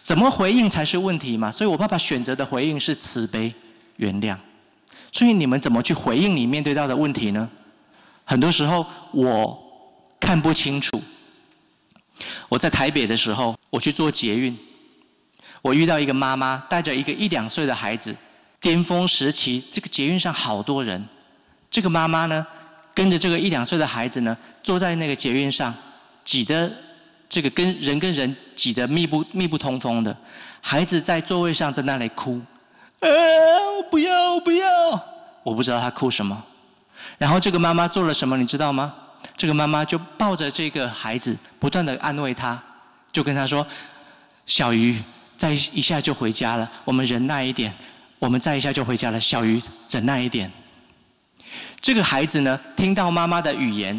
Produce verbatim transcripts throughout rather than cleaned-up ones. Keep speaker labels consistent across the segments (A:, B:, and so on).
A: 怎么回应才是问题嘛？所以我爸爸选择的回应是慈悲、原谅。所以你们怎么去回应你面对到的问题呢？很多时候我看不清楚。我在台北的时候，我去做捷运，我遇到一个妈妈带着一个一两岁的孩子，巅峰时期，这个捷运上好多人。这个妈妈呢，跟着这个一两岁的孩子呢，坐在那个捷运上，挤得这个跟人跟人挤得密不密不通风的。孩子在座位上在那里哭，啊，我不要，我不要，我不知道他哭什么。然后这个妈妈做了什么，你知道吗？这个妈妈就抱着这个孩子，不断的安慰他，就跟他说：“小鱼，再一下就回家了，我们忍耐一点，我们再一下就回家了，小鱼，忍耐一点。”这个孩子呢，听到妈妈的语言，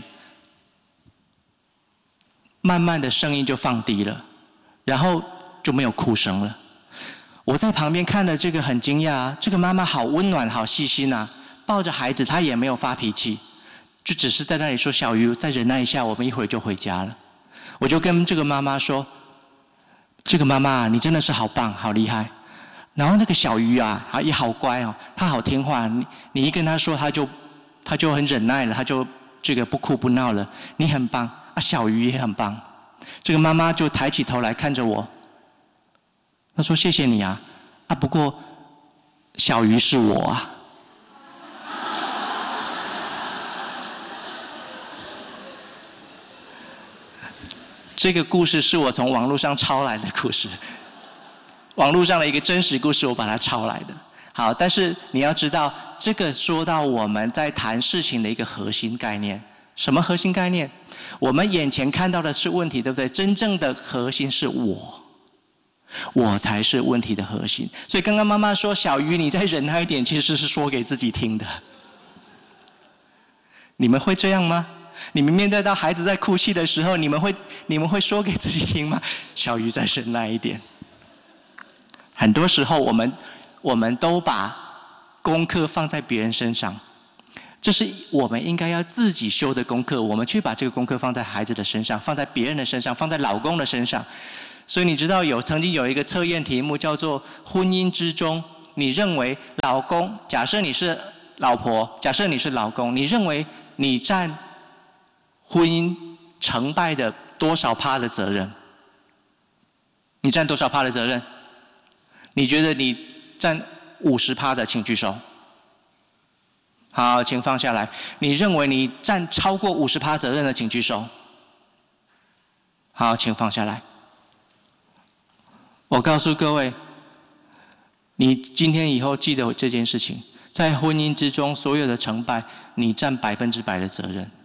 A: 慢慢的声音就放低了，然后就没有哭声了。我在旁边看了这个很惊讶啊，这个妈妈好温暖，好细心啊，抱着孩子，她也没有发脾气。就只是在那里说：“小鱼，再忍耐一下，我们一会儿就回家了。”我就跟这个妈妈说：“这个妈妈，你真的是好棒，好厉害。”然后这个小鱼啊，也好乖哦，他好听话。你你一跟他说，他就他就很忍耐了，他就这个不哭不闹了。你很棒啊，小鱼也很棒。这个妈妈就抬起头来看着我，她说：“谢谢你啊，啊不过小鱼是我啊。”这个故事是我从网络上抄来的故事，网络上的一个真实故事，我把它抄来的。好，但是你要知道，这个说到我们在谈事情的一个核心概念。什么核心概念？我们眼前看到的是问题，对不对？真正的核心是我，我才是问题的核心。所以刚刚妈妈说：“小鱼，你再忍耐一点”，其实是说给自己听的。你们会这样吗？你们面对到孩子在哭泣的时候，你们会你们会说给自己听吗？小鱼再忍耐一点。很多时候我们我们都把功课放在别人身上，这是我们应该要自己修的功课，我们去把这个功课放在孩子的身上，放在别人的身上，放在老公的身上。所以你知道有曾经有一个测验题目叫做婚姻之中，你认为老公，假设你是老婆，假设你是老公，你认为你占婚姻成败的多少趴的责任？你占多少趴的责任？你觉得你占五十趴的，请举手。好，请放下来。你认为你占超过五十趴责任的，请举手。好，请放下来。我告诉各位，你今天以后记得这件事情，在婚姻之中所有的成败，你占百分之百的责任。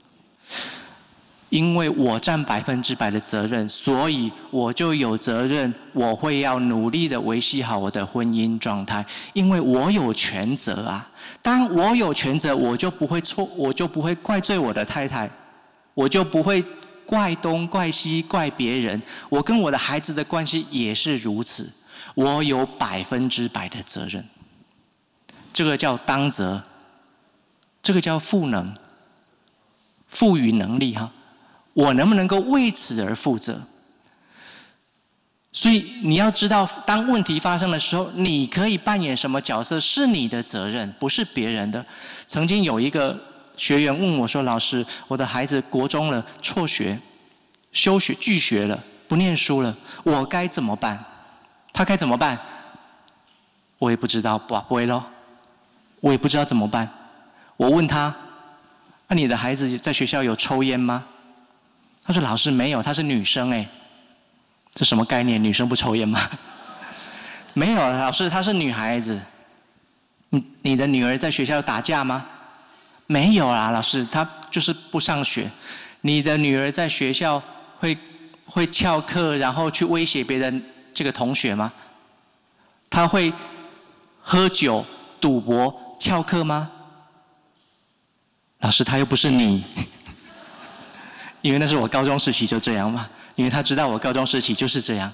A: 因为我占百分之百的责任，所以我就有责任，我会要努力的维系好我的婚姻状态，因为我有全责啊。当我有全责，我就不会错，我就不会怪罪我的太太，我就不会怪东怪西怪别人。我跟我的孩子的关系也是如此，我有百分之百的责任。这个叫当责，这个叫赋能，赋予能力哈。我能不能够为此而负责？所以你要知道，当问题发生的时候，你可以扮演什么角色，是你的责任，不是别人的。曾经有一个学员问我说：“老师，我的孩子国中了，辍学、休学、拒学了，不念书了，我该怎么办？”他该怎么办？我也不知道，不会咯，我也不知道怎么办。我问他：“那、啊、你的孩子在学校有抽烟吗？”他说：“老师没有，她是女生哎。”这什么概念？女生不抽烟吗？没有，老师她是女孩子。你你的女儿在学校打架吗？没有啦，老师她就是不上学。你的女儿在学校会会翘课，然后去威胁别人这个同学吗？她会喝酒、赌博、翘课吗？老师她又不是你。因为那是我高中时期就这样嘛，因为他知道我高中时期就是这样。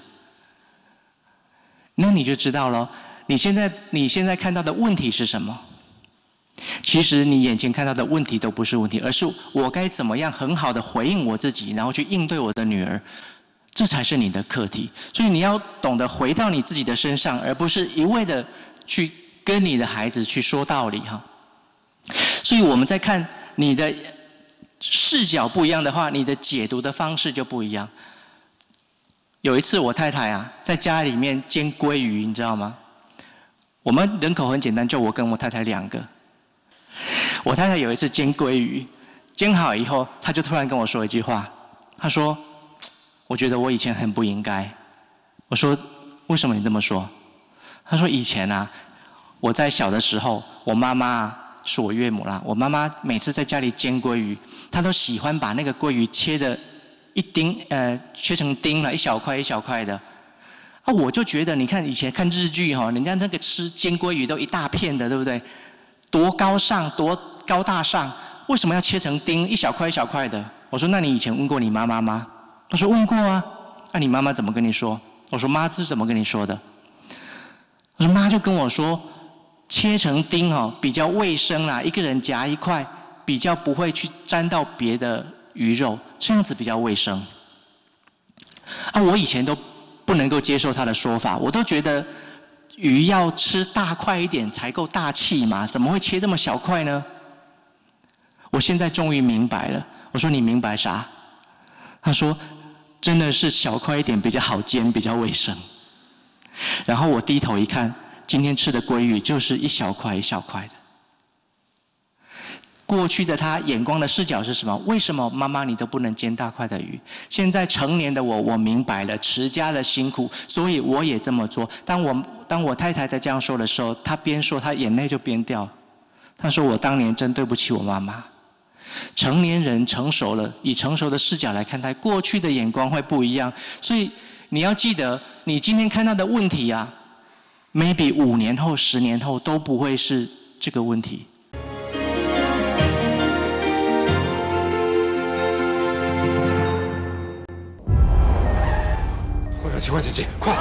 A: 那你就知道了，你现在你现在看到的问题是什么？其实你眼前看到的问题都不是问题，而是我该怎么样很好的回应我自己，然后去应对我的女儿。这这才是你的课题。所以你要懂得回到你自己的身上，而不是一味的去跟你的孩子去说道理哈。所以我们在看你的视角不一样的话，你的解读的方式就不一样。有一次我太太啊在家里面煎鲑鱼，你知道吗？我们人口很简单，就我跟我太太两个。我太太有一次煎鲑鱼，煎好以后，她就突然跟我说一句话，她说：“我觉得我以前很不应该。”我说：“为什么你这么说？”她说：“以前啊，我在小的时候，我妈妈啊是我岳母啦，我妈妈每次在家里煎鲑鱼，她都喜欢把那个鲑鱼切的一丁呃切成丁了，一小块一小块的。啊，我就觉得你看以前看日剧哈，人家那个吃煎鲑鱼都一大片的，对不对？多高尚，多高大上，为什么要切成丁，一小块一小块的？”我说：“那你以前问过你妈妈吗？”她说：“问过啊。”那、啊、你妈妈怎么跟你说？我说：“妈是怎么跟你说的？”我说：“妈就跟我说，切成丁哦比较卫生啦，一个人夹一块，比较不会去沾到别的鱼肉，这样子比较卫生。”啊，我以前都不能够接受她的说法，我都觉得鱼要吃大块一点才够大气嘛，怎么会切这么小块呢？我现在终于明白了。我说：“你明白啥？”他说：“真的是小块一点比较好煎，比较卫生。”然后我低头一看，今天吃的鲑鱼就是一小块一小块的。过去的他眼光的视角是什么？为什么妈妈你都不能煎大块的鱼？现在成年的我，我明白了持家的辛苦，所以我也这么做。当我当我太太在这样说的时候，她边说，她眼泪就边掉。她说：“我当年真对不起我妈妈。”成年人成熟了，以成熟的视角来看待，过去的眼光会不一样。所以你要记得，你今天看到的问题啊 ，maybe 五年后、十年后都不会是这个问题。
B: 患者情况紧急，快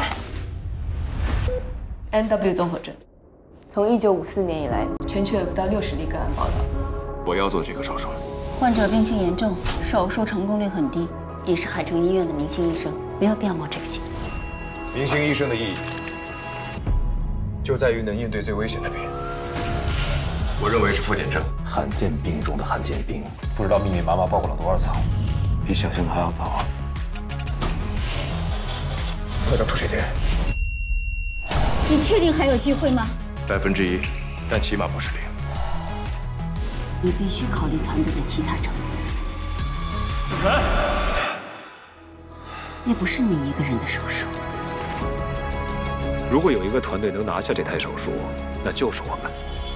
C: ！N W 综合症，从一九五四年以来，全球有不到六十例个案报道。
B: 我要做这个手术。
D: 患者病情严重，手术成功率很低。你是海城医院的明星医生，没有必要冒这个险。
B: 明星医生的意义，就在于能应对最危险的病。我认为是复检症，
E: 罕见病中的罕见病。
B: 不知道密密麻麻包裹了多少层，
E: 比想象的还要早啊！
B: 快到出血点。
D: 你确定还有机会吗？
B: 百分之一，但起码不是零。
D: 你必须考虑团队的其他成员。那不是你一个人的手术。
B: 如果有一个团队能拿下这台手术，那就是我们。